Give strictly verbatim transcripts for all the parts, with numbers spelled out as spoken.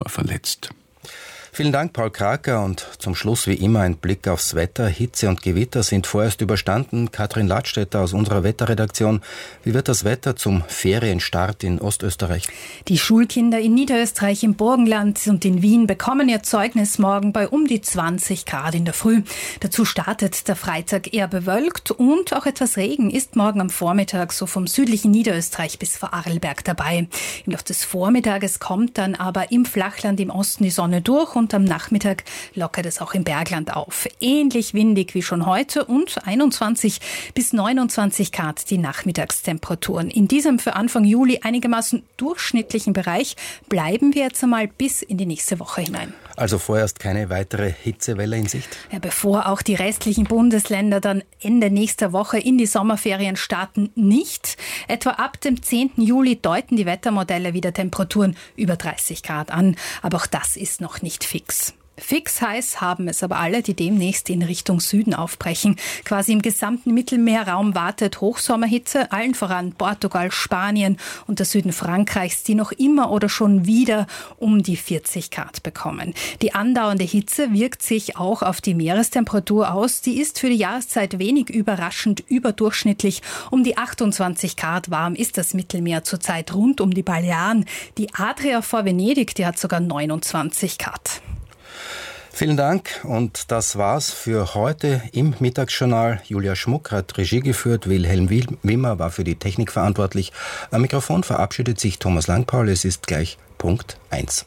verletzt. Vielen Dank, Paul Kraker. Und zum Schluss wie immer ein Blick aufs Wetter. Hitze und Gewitter sind vorerst überstanden. Katrin Ladstätter aus unserer Wetterredaktion. Wie wird das Wetter zum Ferienstart in Ostösterreich? Die Schulkinder in Niederösterreich, im Burgenland und in Wien bekommen ihr Zeugnis morgen bei um die zwanzig Grad in der Früh. Dazu startet der Freitag eher bewölkt und auch etwas Regen ist morgen am Vormittag so vom südlichen Niederösterreich bis Vorarlberg dabei. Im Laufe des Vormittages kommt dann aber im Flachland im Osten die Sonne durch und am Nachmittag lockert es auch im Bergland auf. Ähnlich windig wie schon heute und einundzwanzig bis neunundzwanzig Grad die Nachmittagstemperaturen. In diesem für Anfang Juli einigermaßen durchschnittlichen Bereich bleiben wir jetzt einmal bis in die nächste Woche hinein. Also vorerst keine weitere Hitzewelle in Sicht? Ja, bevor auch die restlichen Bundesländer dann Ende nächster Woche in die Sommerferien starten, nicht. Etwa ab dem zehnten Juli deuten die Wettermodelle wieder Temperaturen über dreißig Grad an. Aber auch das ist noch nicht fix. Fix heiß haben es aber alle, die demnächst in Richtung Süden aufbrechen. Quasi im gesamten Mittelmeerraum wartet Hochsommerhitze, allen voran Portugal, Spanien und der Süden Frankreichs, die noch immer oder schon wieder um die vierzig Grad bekommen. Die andauernde Hitze wirkt sich auch auf die Meerestemperatur aus. Die ist für die Jahreszeit wenig überraschend überdurchschnittlich. Um die achtundzwanzig Grad warm ist das Mittelmeer zurzeit rund um die Balearen. Die Adria vor Venedig, die hat sogar neunundzwanzig Grad. Vielen Dank und das war's für heute im Mittagsjournal. Julia Schmuck hat Regie geführt, Wilhelm Wimmer war für die Technik verantwortlich. Am Mikrofon verabschiedet sich Thomas Langpaul. Es ist gleich Punkt eins.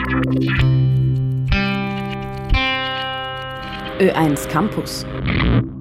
Ö eins Campus.